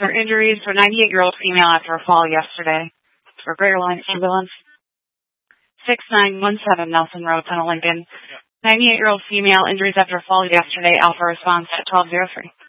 for injuries for 98-year-old female after a fall yesterday. For Greater Lines Ambulance, 6917 Nelson Road, Tunnel, Lincoln. 98-year-old female, injuries after a fall yesterday. Alpha response at 1203.